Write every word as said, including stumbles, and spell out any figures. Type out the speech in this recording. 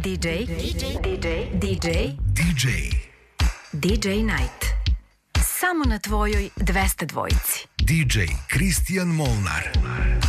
ди джей, ди джей, ди джей, ди джей, ди джей Night. Samo na tvojoj dvesta dvojici. ди джей Kristijan Molnar.